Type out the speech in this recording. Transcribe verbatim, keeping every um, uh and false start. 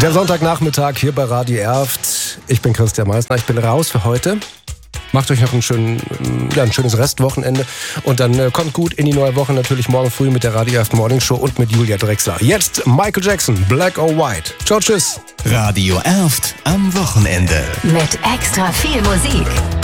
Der Sonntagnachmittag hier bei Radio Erft. Ich bin Christian Meissner, ich bin raus für heute. Macht euch noch ein, schön, ja, ein schönes Restwochenende und dann äh, kommt gut in die neue Woche, natürlich morgen früh mit der Radio Erft Morning Show und mit Julia Drexler. Jetzt Michael Jackson, Black or White. Ciao, tschüss. Radio Erft am Wochenende. Mit extra viel Musik.